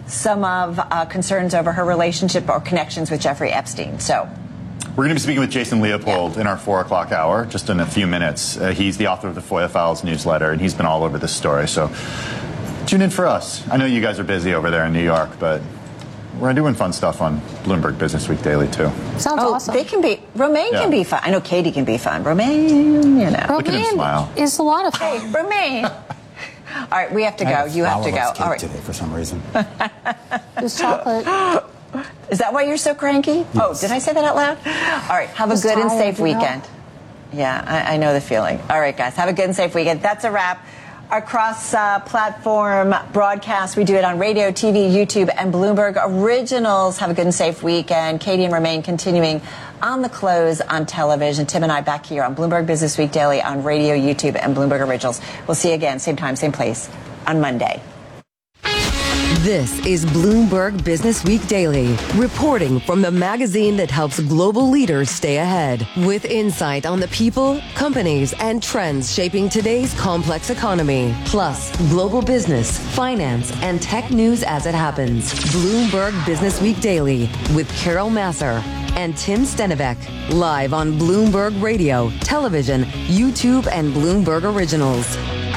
some of concerns over her relationship or connections with Jeffrey Epstein. So we're going to be speaking with Jason Leopold in our 4 o'clock hour, just in a few minutes. He's the author of the FOIA Files newsletter, and he's been all over this story. So tune in for us. I know you guys are busy over there in New York, but we're doing fun stuff on Bloomberg Business Week Daily, too. Sounds awesome. They can be, Romaine can be fun. I know Katie can be fun. Romaine, you know. Look at him smile. Is a lot of fun. Hey, Romaine. All right, we have to go. You have to go. All right. Today for some reason. There's chocolate. Is that why you're so cranky? Yes. Oh, did I say that out loud? All right, have a good and safe weekend. Yeah, I know the feeling. All right, guys, have a good and safe weekend. That's a wrap. Our cross-platform broadcast, we do it on radio, TV, YouTube, and Bloomberg Originals. Have a good and safe weekend. Katie and Romaine continuing on the close on television. Tim and I back here on Bloomberg Business Week Daily on radio, YouTube, and Bloomberg Originals. We'll see you again, same time, same place, on Monday. This is Bloomberg Business Week Daily, reporting from the magazine that helps global leaders stay ahead, with insight on the people, companies, and trends shaping today's complex economy, plus global business, finance, and tech news as it happens. Bloomberg Business Week Daily with Carol Massar and Tim Stenivek, live on Bloomberg Radio, television, YouTube, and Bloomberg Originals.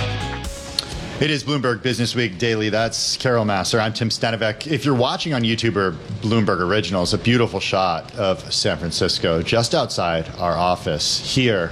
It is Bloomberg Business Week Daily. That's Carol Massar. I'm Tim Stenivek. If you're watching on YouTube or Bloomberg Originals, a beautiful shot of San Francisco just outside our office here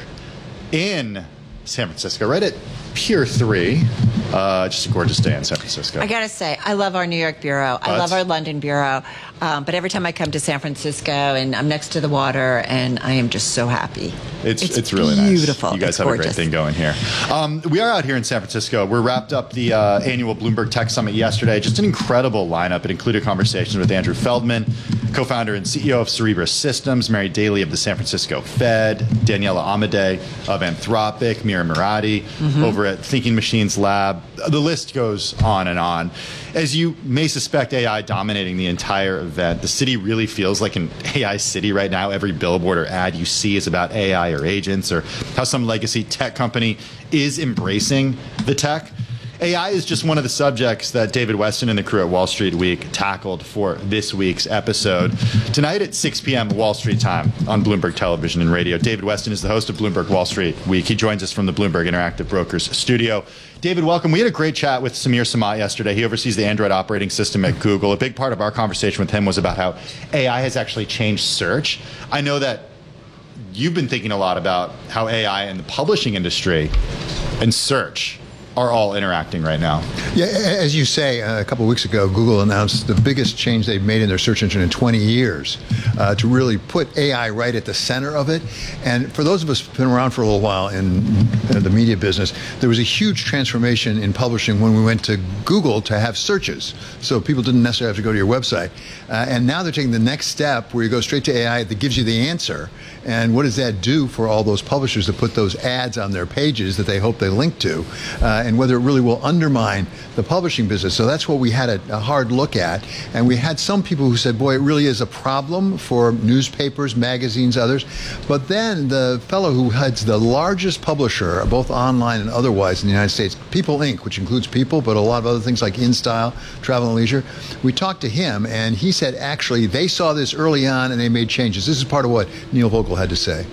in San Francisco, right at Pier 3. Just a gorgeous day in San Francisco. I gotta say, I love our New York bureau. I love our London bureau. But every time I come to San Francisco and I'm next to the water, and I am just so happy. It's really beautiful. Nice. You guys have gorgeous. A great thing going here. We are out here in San Francisco. We wrapped up the annual Bloomberg Tech Summit yesterday. Just an incredible lineup. It included conversations with Andrew Feldman, co-founder and CEO of Cerebras Systems, Mary Daly of the San Francisco Fed, Daniela Amade of Anthropic, Mira Murati over at Thinking Machines Lab. The list goes on and on. As you may suspect, AI dominating the entire event. The city really feels like an AI city right now. Every billboard or ad you see is about AI or agents, or how some legacy tech company is embracing the tech. AI is just one of the subjects that David Westin and the crew at Wall Street Week tackled for this week's episode. Tonight at 6 p.m. Wall Street time on Bloomberg Television and Radio. David Westin is the host of Bloomberg Wall Street Week. He joins us from the Bloomberg Interactive Brokers studio. David, welcome. We had a great chat with Samir Samat yesterday. He oversees the Android operating system at Google. A big part of our conversation with him was about how AI has actually changed search. I know that you've been thinking a lot about how AI and the publishing industry and search are all interacting right now. Yeah, as you say, a couple of weeks ago, Google announced the biggest change they've made in their search engine in 20 years to really put AI right at the center of it. And for those of us who've been around for a little while in the media business, there was a huge transformation in publishing when we went to Google to have searches. So people didn't necessarily have to go to your website. And now they're taking the next step where you go straight to AI that gives you the answer. And what does that do for all those publishers that put those ads on their pages that they hope they link to? And whether it really will undermine the publishing business. So that's what we had a hard look at. And we had some people who said, boy, it really is a problem for newspapers, magazines, others. But then the fellow who heads the largest publisher, both online and otherwise in the United States, People Inc., which includes People, but a lot of other things like InStyle, Travel and Leisure, we talked to him, and he said, actually, they saw this early on and they made changes. This is part of what Neil Vogel had to say.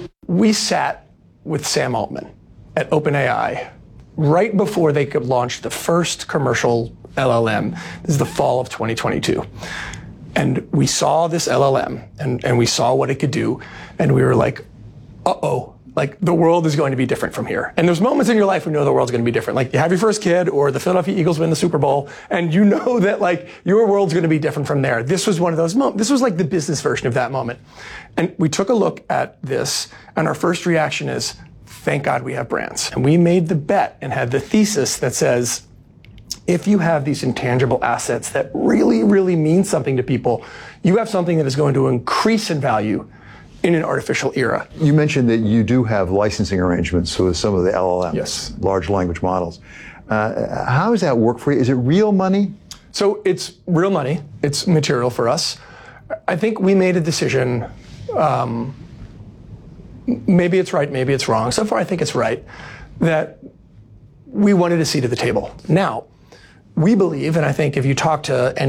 We sat with Sam Altman at OpenAI right before they could launch the first commercial LLM. This is the fall of 2022. And we saw this LLM and we saw what it could do. And we were like, uh-oh, like the world is going to be different from here. And there's moments in your life when you know the world's going to be different. Like you have your first kid or the Philadelphia Eagles win the Super Bowl and you know that like your world's going to be different from there. This was one of those moments. This was like the business version of that moment. And we took a look at this and our first reaction is, thank God we have brands. And we made the bet and had the thesis that says, if you have these intangible assets that really, really mean something to people, you have something that is going to increase in value in an artificial era. You mentioned that you do have licensing arrangements with some of the LLMs, yes, large language models. How does that work for you? Is it real money? So it's real money. It's material for us. I think we made a decision, maybe it's right, maybe it's wrong. So far, I think it's right, that we wanted a seat at the table. Now, we believe, and I think if you talk to any